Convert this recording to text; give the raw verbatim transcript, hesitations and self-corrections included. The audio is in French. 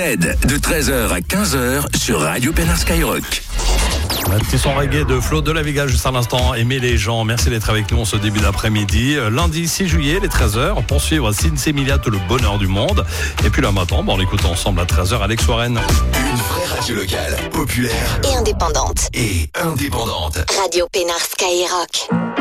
Z, de treize heures à quinze heures sur Radio Pénard Skyrock. Un petit son reggae de Flo de la Vega juste à l'instant. Aimez les gens, merci d'être avec nous en ce début d'après-midi. Lundi six juillet, les treize heures, pour suivre Cincy Emilia, tout le bonheur du monde. Et puis là maintenant, bon, on écoute ensemble à treize heures Alex Warren. Une vraie radio locale, populaire et indépendante. Et indépendante. Radio Pénard Skyrock.